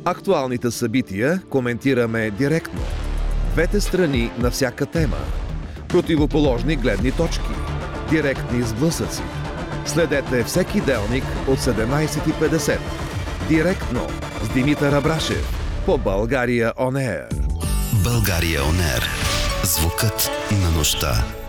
Актуалните събития коментираме директно. Двете страни на всяка тема. Противоположни гледни точки. Директни сблъсъци. Следете всеки делник от 17:50. Директно с Димитър Абрашев по България On Air. България On Air. Звукът на нощта.